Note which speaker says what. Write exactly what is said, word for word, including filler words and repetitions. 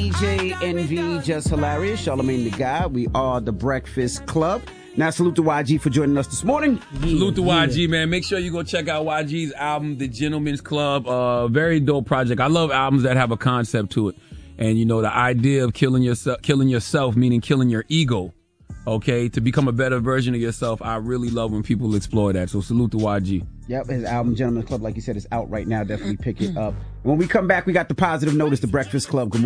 Speaker 1: D J Envy, Just Hilarious, Charlamagne the God. We are the Breakfast Club. Now, salute to Y G for joining us this morning.
Speaker 2: Yeah, salute to Y G, yeah. man. Make sure you go check out Y G's album, The Gentleman's Club. Uh, very dope project. I love albums that have a concept to it. And, you know, the idea of killing yourself, killing yourself, meaning killing your ego, okay, to become a better version of yourself. I really love when people explore that. So salute to Y G.
Speaker 1: Yep, his album, Gentleman's Club, like you said, is out right now. Definitely pick it up. And when we come back, we got the positive notice, The Breakfast Club. Good morning.